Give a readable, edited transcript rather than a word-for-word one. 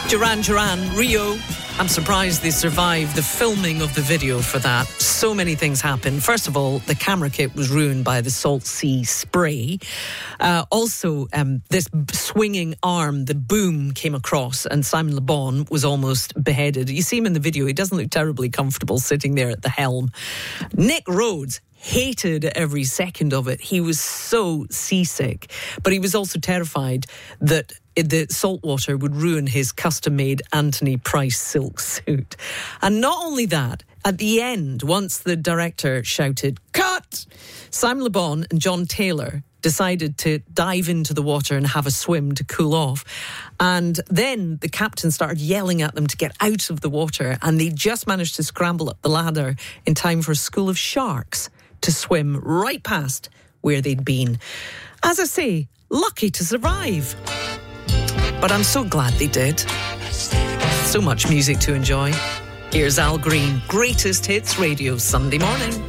Duran Duran, Rio. I'm surprised they survived the filming of the video for that. So many things happened. First of all, the camera kit was ruined by the salt sea spray. Also, this swinging arm, the boom came across and Simon Le Bon was almost beheaded. You see him in the video. He doesn't look terribly comfortable sitting there at the helm. Nick Rhodes hated every second of it. He was so seasick, but he was also terrified that the salt water would ruin his custom-made Anthony Price silk suit. And not only that, at the end, once the director shouted, "Cut!" Simon Le Bon and John Taylor decided to dive into the water and have a swim to cool off. And then the captain started yelling at them to get out of the water, and they just managed to scramble up the ladder in time for a school of sharks to swim right past where they'd been. As I say, lucky to survive. But I'm so glad they did. So much music to enjoy. Here's Al Green, Greatest Hits Radio, Sunday morning.